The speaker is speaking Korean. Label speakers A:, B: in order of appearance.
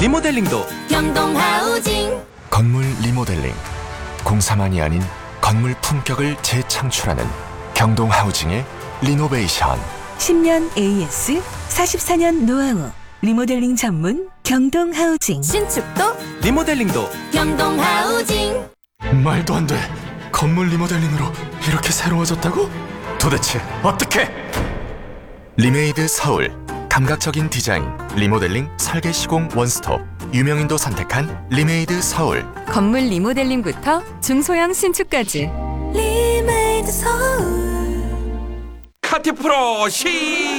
A: 리모델링도
B: 경동하우징.
C: 건물 리모델링, 공사만이 아닌 건물 품격을 재창출하는 경동하우징의 리노베이션.
D: 10년 AS, 44년 노하우, 리모델링 전문 경동하우징.
B: 신축도
A: 리모델링도
B: 경동하우징.
C: 말도 안 돼. 건물 리모델링으로 이렇게 새로워졌다고? 도대체 어떻게? 리메이드 서울, 감각적인 디자인, 리모델링 설계 시공 원스톱. 유명인도 선택한 리메이드 서울.
E: 건물 리모델링부터 중소형 신축까지.
B: 리메이드 서울.
A: 카티프로 시